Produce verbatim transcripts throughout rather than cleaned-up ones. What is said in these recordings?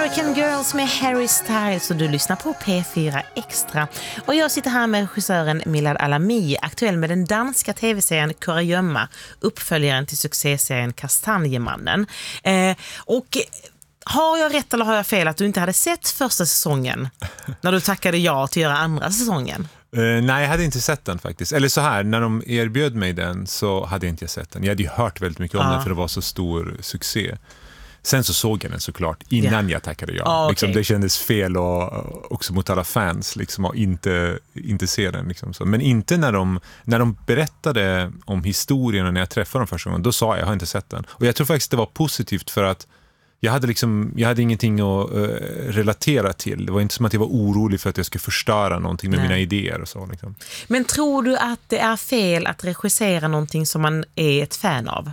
American Girls med Harry Styles och du lyssnar på P fyra Extra. Och jag sitter här med regissören Milad Alami, aktuell med den danska tv-serien Kurragömma, uppföljaren till succéserien Kastanjemannen. Eh, och har jag rätt eller har jag fel att du inte hade sett första säsongen när du tackade ja till att göra andra säsongen? Uh, nej, jag hade inte sett den faktiskt. Eller så här, när de erbjöd mig den så hade jag inte sett den. Jag hade ju hört väldigt mycket om ah. den för det var så stor succé. Sen så såg jag den såklart innan yeah. jag tackade ja. Ah, okay. liksom, det kändes fel och också mot alla fans liksom, att inte, inte se den. Liksom, så. Men inte när de, när de berättade om historien och när jag träffade dem första gången, då sa jag, jag har inte sett den. Och jag tror faktiskt det var positivt för att jag hade, liksom, jag hade ingenting att uh, relatera till. Det var inte som att jag var orolig för att jag skulle förstöra någonting med Nej. mina idéer och så. Liksom. Men tror du att det är fel att regissera någonting som man är ett fan av?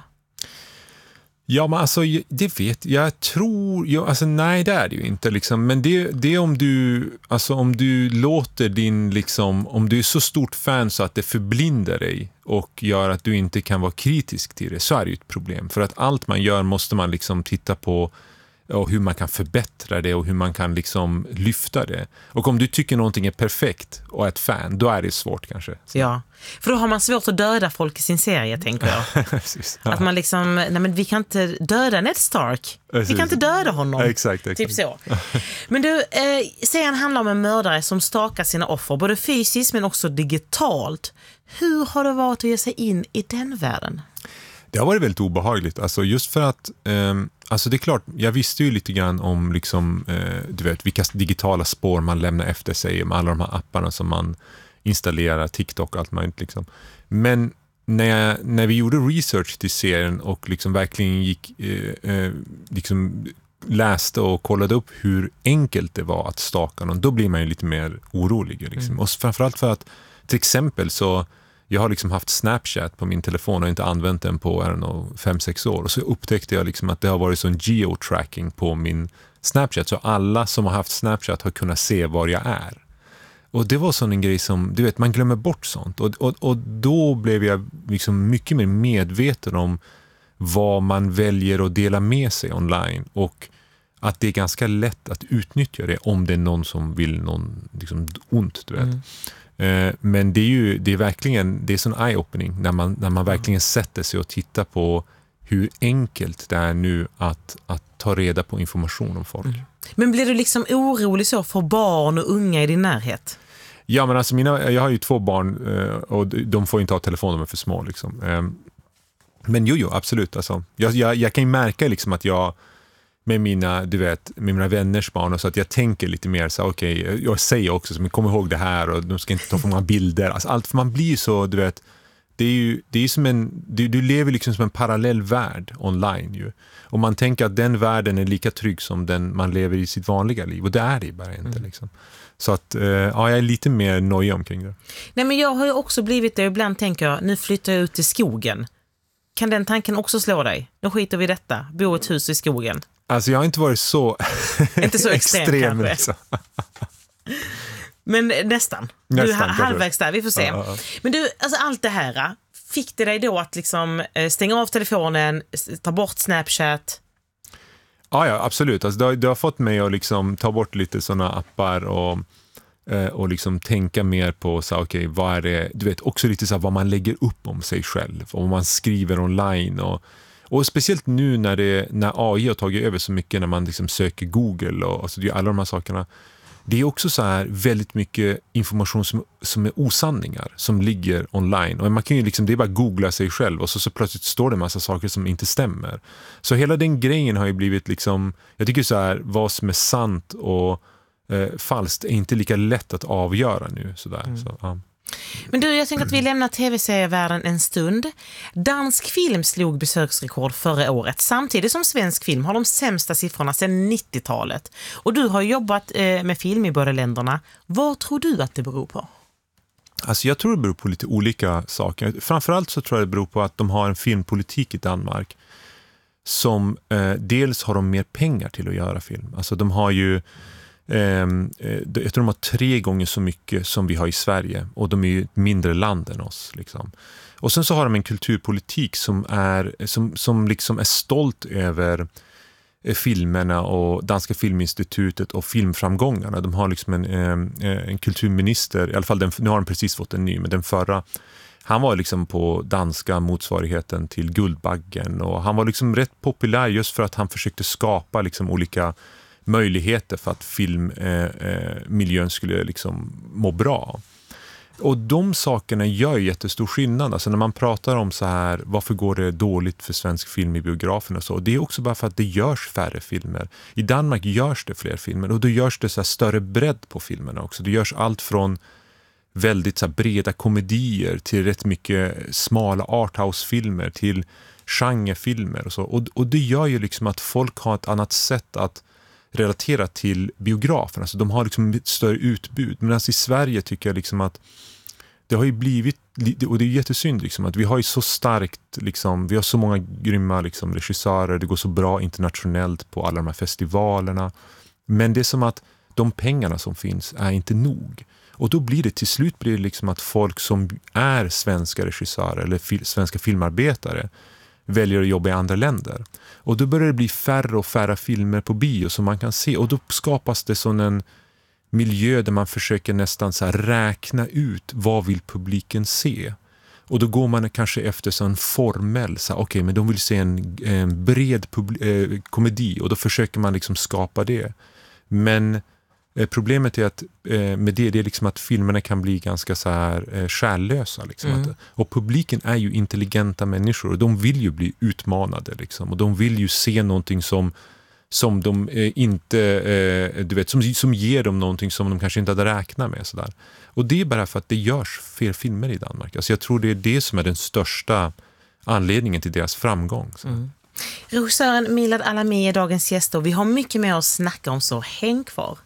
Ja, men alltså, det vet jag. tror... Ja, alltså, nej, det är det ju inte. Liksom. Men det, det är om du, alltså, om du låter din... Liksom, om du är så stort fan så att det förblindar dig och gör att du inte kan vara kritisk till det, så är det ju ett problem. För att allt man gör måste man liksom titta på och hur man kan förbättra det och hur man kan liksom lyfta det. Och om du tycker någonting är perfekt och är ett fan, då är det svårt kanske. Så. Ja, för då har man svårt att döda folk i sin serie, tänker jag. Precis, ja. Att man liksom, nej men vi kan inte döda Ned Stark. Precis. Vi kan inte döda honom. Exakt, exakt. Typ så. Men du, eh, serien handlar om en mördare som stakar sina offer, både fysiskt men också digitalt. Hur har det varit att ge sig in i den världen? Det har varit väldigt obehagligt. Alltså just för att, eh, alltså det är klart, jag visste ju lite grann om liksom, eh, du vet, vilka digitala spår man lämnar efter sig med alla de här apparna som man installerar, TikTok och allt möjligt liksom. Men när, jag, när vi gjorde research till serien och liksom verkligen gick, eh, eh, liksom läste och kollade upp hur enkelt det var att staka någon, då blir man ju lite mer orolig. Liksom. Mm. Och framförallt för att, till exempel så jag har liksom haft Snapchat på min telefon och inte använt den på fem sex år. Och så upptäckte jag liksom att det har varit sån geotracking på min Snapchat. Så alla som har haft Snapchat har kunnat se var jag är. Och det var sån en grej som, du vet, man glömmer bort sånt. Och, och, och då blev jag liksom mycket mer medveten om vad man väljer att dela med sig online. Och att det är ganska lätt att utnyttja det om det är någon som vill någon liksom ont, du vet. Mm. Men det är ju det är verkligen det är sån eye-opening när man, när man verkligen sätter sig och tittar på hur enkelt det är nu att, att ta reda på information om folk. Mm. Men blir du liksom orolig så för barn och unga i din närhet? Ja, men alltså mina, jag har ju två barn och de får inte ha telefon, de är för små liksom. Men jo, jo, absolut. Alltså, jag, jag, jag kan ju märka liksom att jag med mina, du vet, med mina vänners barn och så att jag tänker lite mer så okej, okay, jag säger också så men kom ihåg det här och de ska inte ta för många bilder. Alltså allt, för man blir ju så, du vet, det är ju det är som en du, du lever liksom som en parallell värld online ju. Och man tänker att den världen är lika trygg som den man lever i sitt vanliga liv och det är det bara inte mm. liksom. Så att eh, ja, jag är lite mer nöjd omkring det. Nej, men jag har ju också blivit det, ibland tänker jag, nu flyttar jag ut i skogen. Kan den tanken också slå dig? Då skiter vi i detta, bo ett hus i skogen. Alltså jag har inte varit så inte så extrem, extrem kanske. Liksom. Men nästan. nästan. Du är halvvägs där, vi får se. Ja, ja. Men du, alltså allt det här, fick det dig då att liksom stänga av telefonen, ta bort Snapchat? Ja, ja, absolut. Alltså, det, har, det har fått mig att liksom ta bort lite sådana appar och, och liksom tänka mer på så, okay, vad är det, du vet, också lite så här, vad man lägger upp om sig själv och vad man skriver online och Och speciellt nu när, det, när A I har tagit över så mycket när man liksom söker Google och alltså det är alla de här sakerna. Det är också så här väldigt mycket information som, som är osanningar som ligger online. Och man kan ju liksom, det är bara googla sig själv och så, så plötsligt står det en massa saker som inte stämmer. Så hela den grejen har ju blivit liksom, jag tycker så här, vad som är sant och eh, falskt är inte lika lätt att avgöra nu. Så där, mm. så, ja. Men du, jag tänker att vi lämnar tv-serievärlden en stund. Dansk film slog besöksrekord förra året. Samtidigt som svensk film har de sämsta siffrorna sedan nittiotalet. Och du har jobbat eh, med film i båda länderna. Vad tror du att det beror på? Alltså jag tror det beror på lite olika saker. Framförallt så tror jag det beror på att de har en filmpolitik i Danmark som eh, dels har de mer pengar till att göra film. Alltså de har ju Um, jag tror de har tre gånger så mycket som vi har i Sverige och de är ju ett mindre land än oss liksom. Och sen så har de en kulturpolitik som är som, som liksom är stolt över filmerna och Danska filminstitutet och filmframgångarna. De har liksom en, en kulturminister, i alla fall den, nu har de precis fått en ny, men den förra, han var liksom på danska motsvarigheten till Guldbaggen, och han var liksom rätt populär just för att han försökte skapa liksom olika möjligheter för att filmmiljön eh, skulle liksom må bra. Och de sakerna gör jättestor skillnad. Alltså när man pratar om så här, varför går det dåligt för svensk film i biografen och så. Det är också bara för att det görs färre filmer. I Danmark görs det fler filmer, och då görs det så här större bredd på filmerna också. Det görs allt från väldigt så här breda komedier till rätt mycket smala arthouse-filmer till genrefilmer och så. Och, och det gör ju liksom att folk har ett annat sätt att relatera till biografen. Alltså de har liksom ett större utbud. Men alltså i Sverige tycker jag liksom att det har ju blivit, och det är jättesynd liksom, att vi har ju så starkt liksom, vi har så många grymma liksom regissörer, det går så bra internationellt på alla de här festivalerna. Men det är som att de pengarna som finns är inte nog. Och då blir det till slut blir det liksom att folk som är svenska regissörer eller fil- svenska filmarbetare väljer att jobba i andra länder. Och då börjar det bli färre och färre filmer på bio som man kan se. Och då skapas det sån en miljö där man försöker nästan så här räkna ut vad vill publiken se. Och då går man kanske efter sån formell, så okej, okay, men de vill se en, en bred publi- eh, komedi, och då försöker man liksom skapa det. Men eh, problemet är att eh, med det, det är liksom att filmerna kan bli ganska så här eh, kärlösa liksom. Mm. Att, och publiken är ju intelligenta människor, och de vill ju bli utmanade liksom, och de vill ju se någonting som som de eh, inte eh, du vet, som, som ger dem någonting som de kanske inte hade räknat med sådär. Och det är bara för att det görs fler filmer i Danmark. Alltså jag tror det är det som är den största anledningen till deras framgång. Så. Mm. Regissören Milad Alami är dagens gäst, och vi har mycket mer att snacka om, så häng kvar.